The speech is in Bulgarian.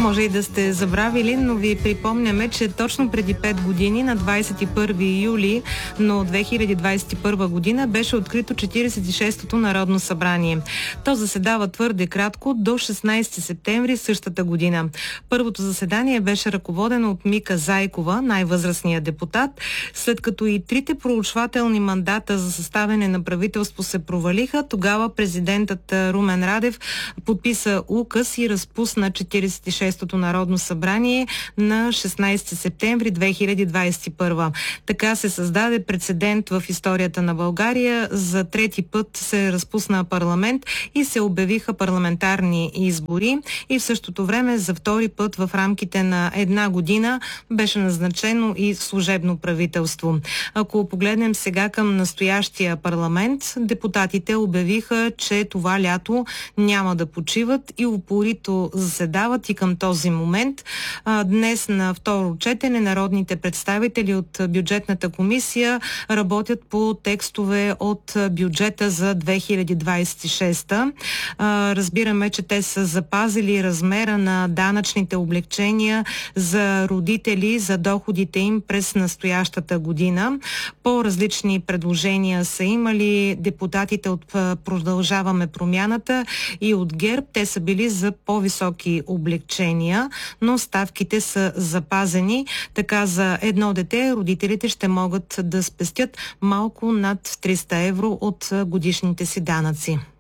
Може и да сте забравили, но ви припомняме, че точно преди 5 години, на 21 юли, но 2021 година, беше открито 46-то Народно събрание. То заседава твърде кратко до 16 септември същата година. Първото заседание беше ръководено от Мика Зайкова, най-възрастният депутат. След като и трите проучвателни мандата за съставяне на правителство се провалиха, тогава президентът Румен Радев подписа указ и разпусна 46-то Народно събрание на 16 септември 2021. Така се създаде прецедент в историята на България. За трети път се разпусна парламент и се обявиха парламентарни избори, и в същото време за втори път в рамките на една година беше назначено и служебно правителство. Ако погледнем сега към настоящия парламент, депутатите обявиха, че това лято няма да почиват и упорито заседават и към този момент. Днес на второ четене народните представители от бюджетната комисия работят по текстове от бюджета за 2026. Разбираме, че те са запазили размера на данъчните облекчения за родители за доходите им през настоящата година. По-различни предложения са имали депутатите от Продължаваме промяната и от ГЕРБ. Те са били за по-високи облекчения, но ставките са запазени. Така за едно дете родителите ще могат да спестят малко над 300 евро от годишните си данъци.